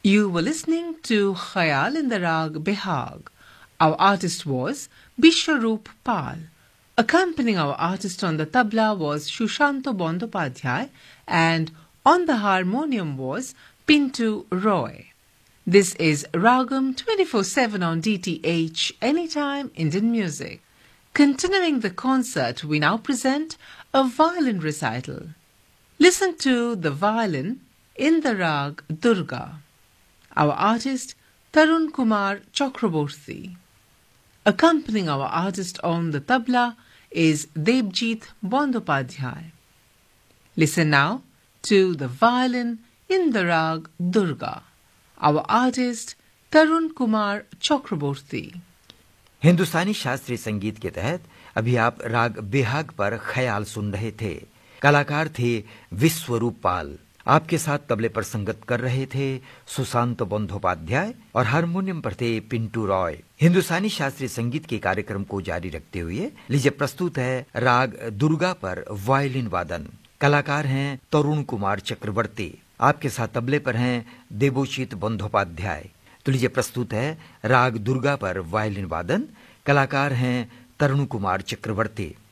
You were listening to Khayal in the Rag Behag. Our artist was Bishwaroop Pal. Accompanying our artist on the tabla was Shushanto Bandopadhyay, and on the harmonium was Pintu Roy. This is Ragam 24/7 on DTH, Anytime Indian Music. Continuing the concert, we now present a violin recital. Listen to the violin in the rag Durga. Our artist Tarun Kumar Chakraborty. Accompanying our artist on the tabla is Debjit Bandopadhyay. Listen now to the violin in the rag Durga. Our artist Tarun Kumar Chakraborty. हिंदुस्तानी शास्त्रीय संगीत के तहत अभी आप राग बेहाग पर ख्याल सुन रहे थे। कलाकार थे विश्वरूप पाल। आपके साथ तबले पर संगत कर रहे थे सुशांत बंदोपाध्याय और हारमोनियम पर थे पिंटू रॉय। हिंदुस्तानी शास्त्रीय संगीत के कार्यक्रम को जारी रखते हुए लीजिए प्रस्तुत है राग दुर्गा पर वायलिन वादन। कलाकार हैं तरुण कुमार चक्रवर्ती। आपके साथ तबले पर हैं देवोचित बंदोपाध्याय। तो लीजिए प्रस्तुत है राग दुर्गा पर वायलिन वादन। कलाकार हैं तरुण कुमार चक्रवर्ती।